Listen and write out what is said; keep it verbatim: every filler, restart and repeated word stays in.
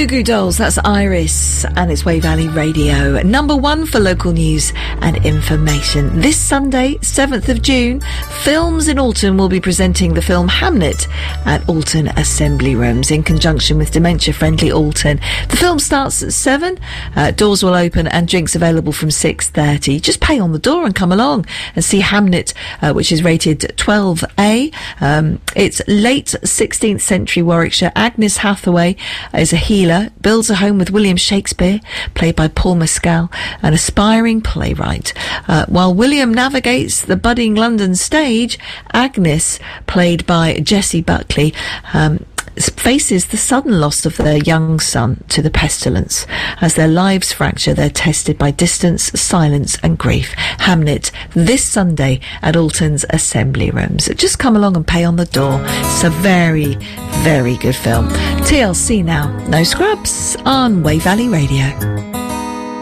Goo Goo Dolls, that's Iris, and it's Way Valley Radio. Number one for local news and information. This Sunday, seventh of June, Films in Alton will be presenting the film Hamnet at Alton Assembly Rooms in conjunction with Dementia Friendly Alton. The film starts at seven, uh, doors will open and drinks available from six thirty. Just pay on the door and come along and see Hamnet, uh, which is rated twelve A. Um, it's late sixteenth century Warwickshire. Agnes Hathaway is a healer, builds a home with William Shakespeare, played by Paul Mescal, an aspiring playwright. Uh, while William navigates the budding London stage, Agnes, played by Jessie Buckley, um, faces the sudden loss of their young son to the pestilence. As their lives fracture, they're tested by distance, silence and grief. Hamnet, this Sunday at Alton's Assembly Rooms. Just come along and pay on the door. It's a very, very good film. T L C now. No Scrubs on Way Valley Radio.